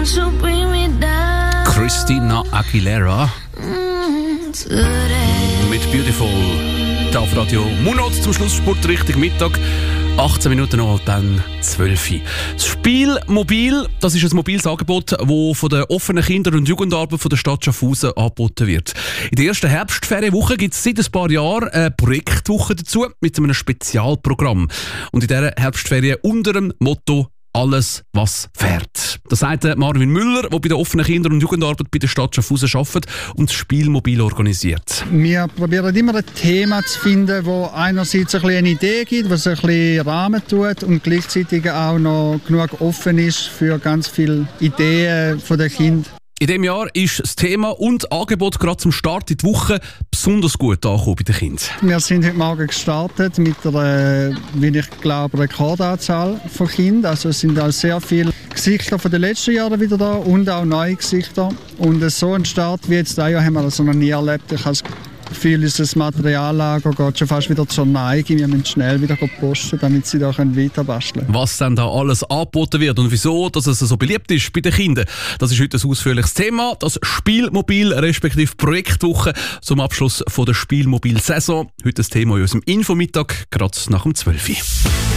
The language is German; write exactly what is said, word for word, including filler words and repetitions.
Christina Aguilera mit Beautiful. Da auf Radio Munot zum Schlusssport richtig Mittag. achtzehn Minuten noch, dann zwölf Uhr. Das Spielmobil, das ist ein mobiles Angebot, das von der offenen Kinder- und Jugendarbeit von der Stadt Schaffhausen angeboten wird. In der ersten Herbstferienwoche gibt es seit ein paar Jahren eine Projektwoche dazu mit einem Spezialprogramm. Und in dieser Herbstferien unter dem Motto «Alles, was fährt». Das sagt Marvin Müller, der bei der offenen Kinder- und Jugendarbeit bei der Stadt Schaffhausen arbeitet und das Spielmobil organisiert. Wir probieren immer ein Thema zu finden, das einerseits ein bisschen eine Idee gibt, was ein bisschen Rahmen tut und gleichzeitig auch noch genug offen ist für ganz viele Ideen der Kinder. In diesem Jahr ist das Thema und Angebot gerade zum Start in die Woche besonders gut angekommen bei den Kindern. Wir sind heute Morgen gestartet mit einer, wie ich glaube, Rekordanzahl von Kindern. Also es sind auch sehr viele Gesichter von den letzten Jahren wieder da und auch neue Gesichter. Und so ein Start wie jetzt dieses Jahr haben wir das noch nie erlebt. Ich habe das Gefühl, unser Materiallager geht schon fast wieder zur Neige. Wir müssen schnell wieder posten, damit sie da weiter basteln können. Was dann da alles angeboten wird und wieso, dass es so beliebt ist bei den Kindern, das ist heute ein ausführliches Thema. Das Spielmobil respektive Projektwoche zum Abschluss von der Spielmobil-Saison. Heute das Thema in unserem Infomittag, gerade nach dem zwölf Uhr.